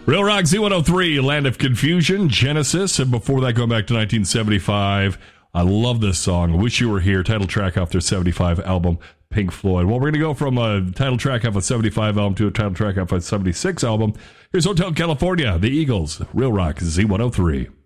Real Rock Z103, Land of Confusion, Genesis, and before that, going back to 1975. I love this song, Wish You Were Here, title track off their 75 album, Pink Floyd. Well, we're going to go from a title track off a 75 album to a title track off a 76 album. Here's Hotel California, the Eagles, Real Rock Z103.